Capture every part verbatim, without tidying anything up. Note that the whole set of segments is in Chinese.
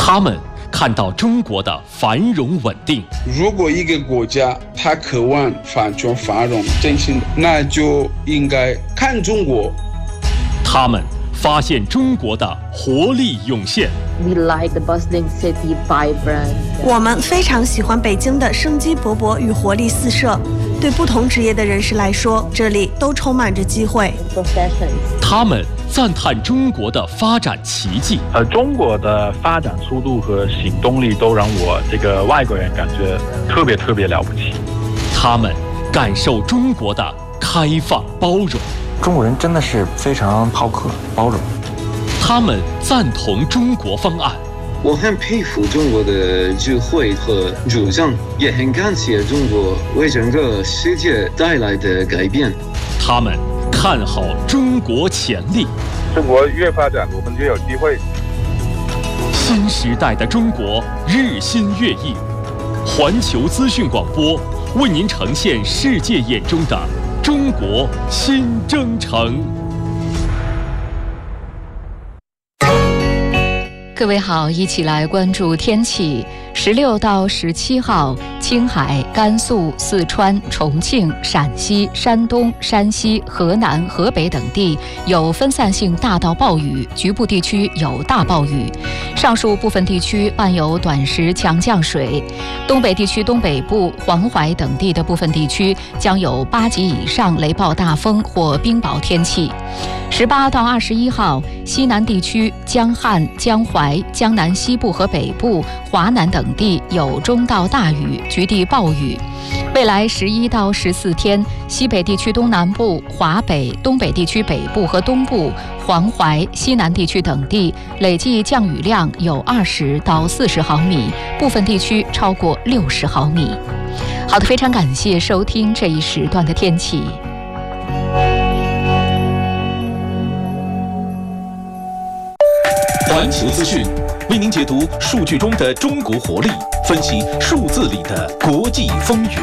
他们看到中国的繁荣稳定。 如果一个国家它渴望反权繁荣振兴，那就应该看中国。 他们发现中国的活力涌现。 We like the bustling city, vibrant. 我们非常喜欢北京的生机勃勃与活力四射。对不同职业的人士来说，这里都充满着机会。 他们赞叹中国的发展奇迹。 呃，中国的发展速度和行动力都让我这个外国人感觉特别特别了不起。 他们感受中国的开放包容。 中国人真的是非常好客包容。 他们赞同中国方案。 我很佩服中国的智慧和主张，也很感谢中国为整个世界带来的改变。 他们看好中国潜力。 中国越发展，我们越有机会。 新时代的中国日新月异，环球资讯广播为您呈现世界眼中的中国新征程。 各位好，一起来关注天气。十六到十七号，青海、甘肃、四川、重庆、陕西、山东、山西、河南、河北等地有分散性大到暴雨，局部地区有大暴雨。上述部分地区伴有短时强降水。东北地区东北部、黄淮等地的部分地区将有八级以上雷暴大风或冰雹天气。十八到二十一号，西南地区江汉、江淮、江南西部和北部、华南等地有中到大雨，局地暴雨。未来十一到十四天，西北地区东南部、华北、东北地区北部和东部、黄淮、西南地区等地累计降雨量有二十到四十毫米，部分地区超过六十毫米。好的，非常感谢收听这一时段的天气。 环球资讯为您解读数据中的中国活力，分析数字里的国际风云。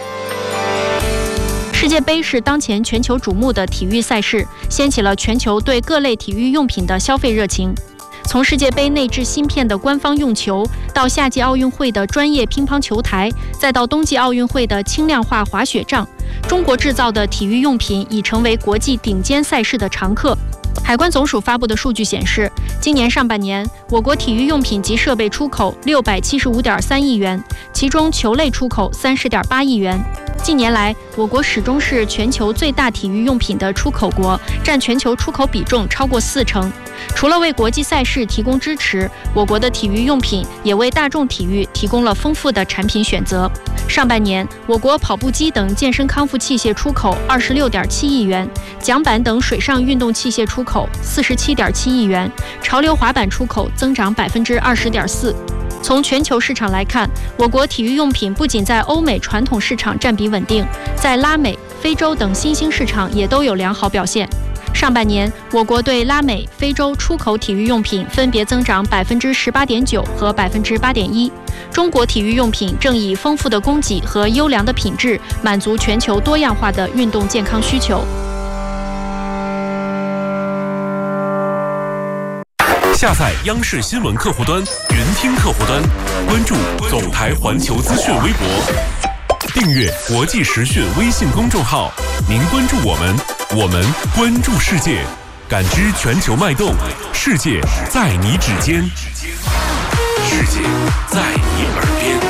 世界杯是当前全球瞩目的体育赛事，掀起了全球对各类体育用品的消费热情。从世界杯内置芯片的官方用球，到夏季奥运会的专业乒乓球台，再到冬季奥运会的轻量化滑雪杖，中国制造的体育用品已成为国际顶尖赛事的常客。海关总署发布的数据显示，今年上半年，我国体育用品及设备出口六百七十五点三亿元，其中球类出口三十点八亿元。近年来，我国始终是全球最大体育用品的出口国，占全球出口比重超过四成。除了为国际赛事提供支持，我国的体育用品也为大众体育提供了丰富的产品选择。上半年，我国跑步机等健身康复器械出口二十六点七亿元，桨板等水上运动器械出口四十七点七亿元，潮流滑板出口增长百分之二十点四。从全球市场来看，我国体育用品不仅在欧美传统市场占比稳定，在拉美、非洲等新兴市场也都有良好表现。上半年，我国对拉美、非洲出口体育用品分别增长百分之十八点九和百分之八点一。中国体育用品正以丰富的供给和优良的品质，满足全球多样化的运动健康需求。 下载央视新闻客户端、云听客户端，关注总台环球资讯微博，订阅国际时讯微信公众号。您关注我们，我们关注世界，感知全球脉动，世界在你指尖，世界在你耳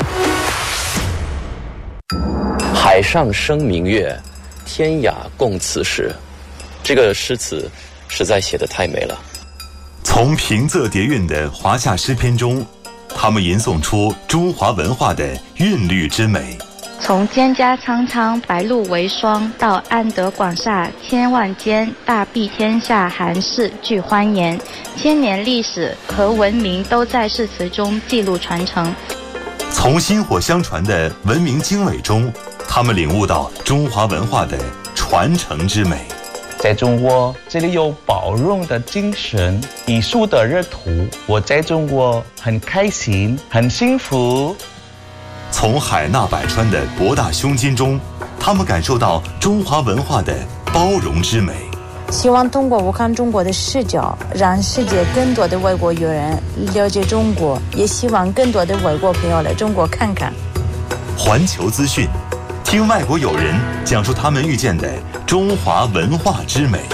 边。海上生明月，天涯共此时。这个诗词实在写得太美了。 从平仄叠韵的华夏诗篇中，他们吟诵出中华文化的韵律之美。 从蒹葭苍苍，白露为霜，到安得广厦千万间，大庇天下寒士俱欢颜。千年历史和文明都在诗词中记录传承。 从薪火相传的文明经纬中，他们领悟到中华文化的传承之美。 在中国，这里有包容的精神，艺术的热土。我在中国很开心，很幸福。 从海纳百川的博大胸襟中，他们感受到中华文化的包容之美。 希望通过我看中国的视角，让世界更多的外国友人了解中国，也希望更多的外国朋友来中国看看。 环球资讯，听外国友人讲述他们遇见的中华文化之美。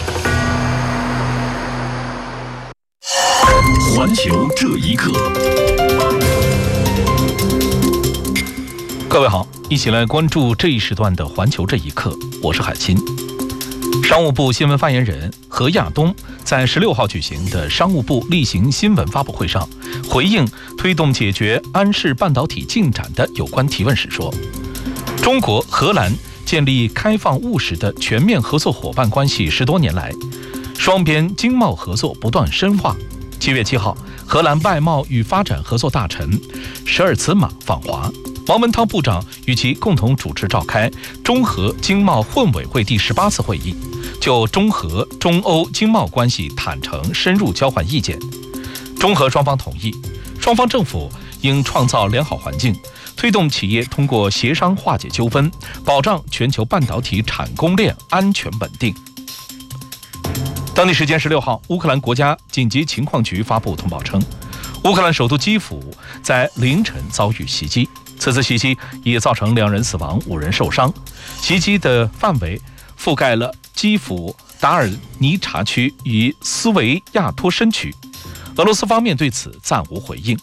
环球这一刻， 各位好，一起来关注这一时段的环球这一刻，我是海清。商务部新闻发言人何亚东在十六号举行的商务部例行新闻发布会上，回应推动解决安氏半导体进展的有关提问时说，中国、荷兰建立开放务实的全面合作伙伴关系十多年来，双边经贸合作不断深化。七月七号，荷兰外贸与发展合作大臣舍尔茨马访华，王文涛部长与其共同主持召开中荷经贸混委会第十八次会议，就中荷、中欧经贸关系坦诚深入交换意见。中荷双方同意，双方政府应创造良好环境，推动企业通过协商化解纠纷，保障全球半导体产供链安全稳定。当地时间十六号，乌克兰国家紧急情况局发布通报称，乌克兰首都基辅在凌晨遭遇袭击，此次袭击也造成两人死亡、五人受伤。袭击的范围覆盖了基辅达尔尼察区与斯维亚托申区。俄罗斯方面对此暂无回应。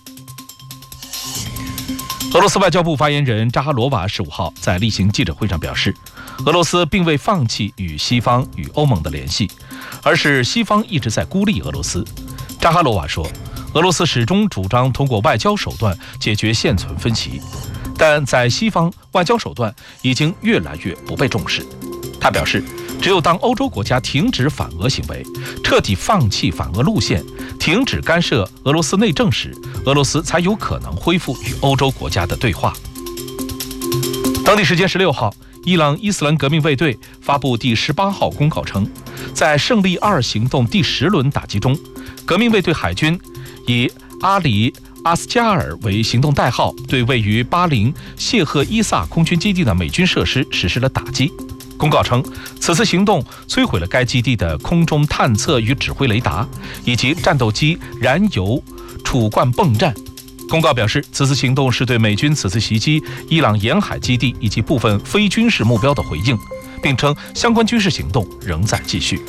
俄罗斯外交部发言人扎哈罗娃十五号在例行记者会上表示，俄罗斯并未放弃与西方与欧盟的联系，而是西方一直在孤立俄罗斯。扎哈罗娃说，俄罗斯始终主张通过外交手段解决现存分歧，但在西方，外交手段已经越来越不被重视。他表示，只有当欧洲国家停止反俄行为，彻底放弃反俄路线，停止干涉俄罗斯内政时，俄罗斯才有可能恢复与欧洲国家的对话。当地时间十六号，伊朗伊斯兰革命卫队发布第十八号公告称，在胜利二行动第十轮打击中，革命卫队海军以阿里阿斯加尔为行动代号，对位于巴林谢赫伊萨空军基地的美军设施实施了打击。公告称，此次行动摧毁了该基地的空中探测与指挥雷达，以及战斗机燃油储罐泵站。公告表示，此次行动是对美军此次袭击伊朗沿海基地以及部分非军事目标的回应，并称相关军事行动仍在继续。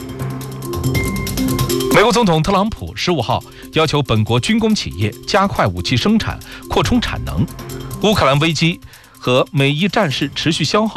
美国总统特朗普十五号要求本国军工企业加快武器生产，扩充产能。乌克兰危机和美伊战事持续消耗